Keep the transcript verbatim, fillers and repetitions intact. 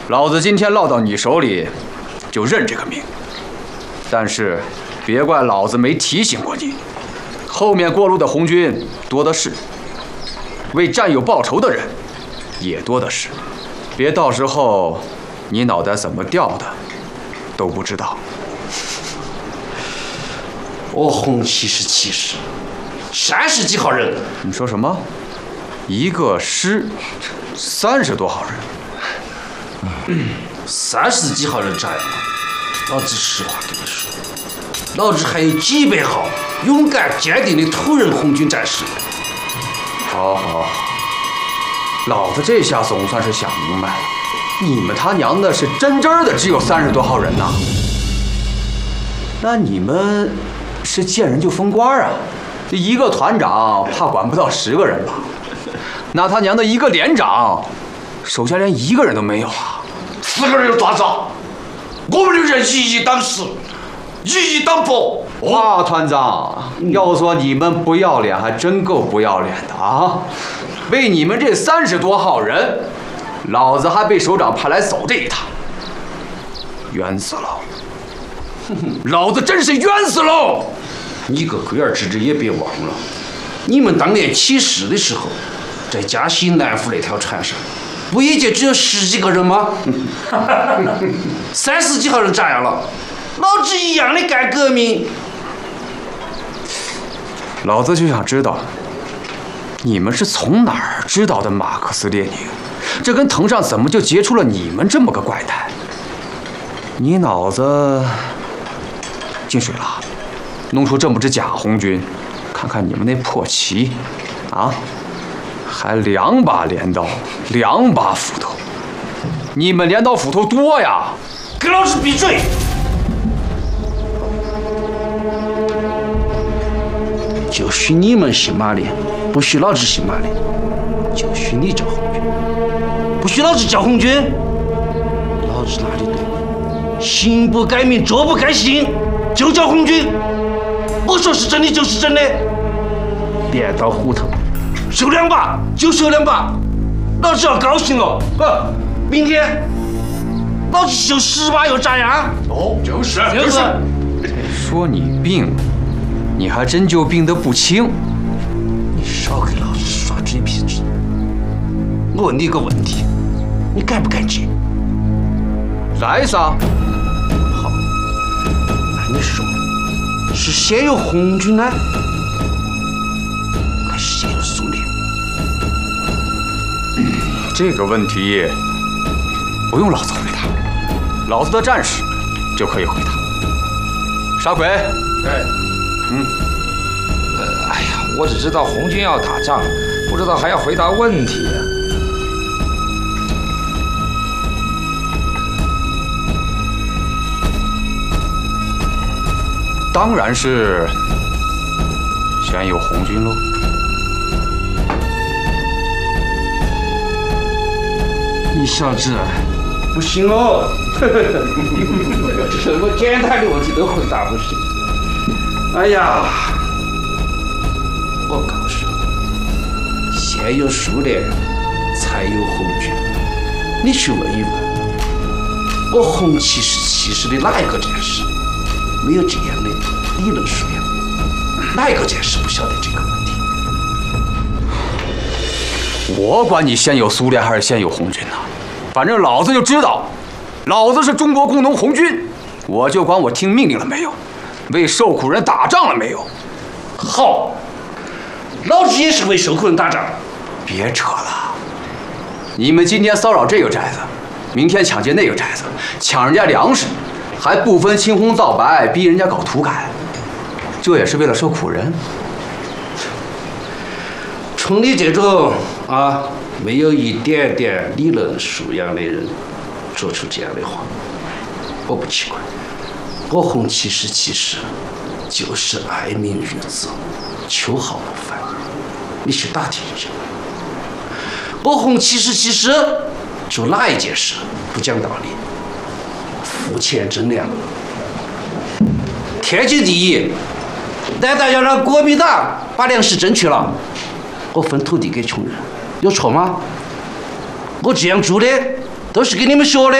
老子今天落到你手里，就认这个命。但是，别怪老子没提醒过你，后面过路的红军多的是，为战友报仇的人也多的是。别到时候你脑袋怎么掉的都不知道。 我红旗是七十，三十几号人。 你说什么？一个师三十多号人？ 嗯，三十几号人咋样了？老子实话跟你说，老子还有几百号勇敢坚定的土人红军战士。 好好好，老子这下总算是想明白了，你们他娘的是真真的只有三十多号人呐？那你们是见人就封官啊？这一个团长怕管不到十个人吧？那他娘的一个连长，手下连一个人都没有啊！ 四个人有多少？我们的人一一当十，一一当百。 哇，团长，要说你们不要脸，还真够不要脸的啊！为你们这三十多号人，老子还被首长派来走这一趟，冤死了！老子真是冤死喽！ 你个龟儿侄子也别忘了，你们当年起事的时候，在嘉西南湖那条船上，不也就只有十几个人吗？三十几号人咋样了？老子一样的干革命。 老子就想知道，你们是从哪儿知道的马克思列宁？这跟藤上怎么就结出了你们这么个怪胎？你脑子进水了？弄出这么支假红军，看看你们那破旗，啊，还两把镰刀，两把斧头，你们镰刀斧头多呀！ 给老子闭嘴！就许你们姓马的，不许老子姓马的；就许你叫红军，不许老子叫红军。老子哪里对？行不改名，坐不改姓，就叫红军。我说是真的就是真的。镰刀斧头，收两把就收两把，老子要高兴了。啊，明天老子收十把又咋样？ 哦，就是就是。 说你病了，你还真就病得不轻。 你少给老子耍嘴皮子。我问你个问题，你敢不敢接？ 来撒。 好，那你说，是先有红军呢，还是先有苏联？ 这个问题不用老子回答，老子的战士就可以回答。沙奎， 哎， 嗯， 呃，哎呀，我只知道红军要打仗，不知道还要回答问题。 当然是先有红军喽。 你小子不行哦，这么简单的问题都回答不行。哎呀，我告诉你，先有苏联，才有红军。你去问一问，我红旗是七十的哪一个战士没有这样的理论素养？哪一个战士不晓得这个问题？ 我管你先有苏联还是先有红军呢？反正老子就知道，老子是中国工农红军，我就管我听命令了没有，为受苦人打仗了没有。 好，老子也是为受苦人打仗。 别扯了，你们今天骚扰这个宅子，明天抢劫那个宅子，抢人家粮食，还不分青红皂白，逼人家搞土改，这也是为了受苦人。 从你这种啊没有一点点理论素养的人说出这样的话，我不奇怪。我红旗十七师就是爱民如子，秋毫不犯。你去打听一下，我红旗十七师做哪一件事不讲道理？肤浅真良。天经地义，难道要让国民党把粮食争去了，我分土地给穷人，有错吗？我这样做的都是给你们学的。